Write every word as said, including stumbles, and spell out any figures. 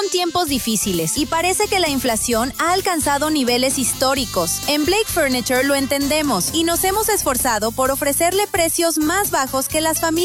son tiempos difíciles y parece que la inflación ha alcanzado niveles históricos. En Blake Furniture lo entendemos y nos hemos esforzado por ofrecerle precios más bajos que las familias